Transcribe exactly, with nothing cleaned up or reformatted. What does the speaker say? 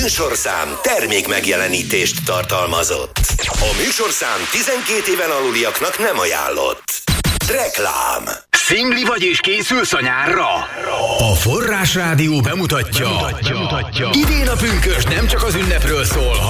Műsorszám termék megjelenítést tartalmazott. A műsorszám tizenkét éven aluliaknak nem ajánlott. Reklám. Szingli vagy és készülsz a nyárra? A Forrás Rádió bemutatja. bemutatja. bemutatja. Idén a pünkösd nem csak az ünnepről szól,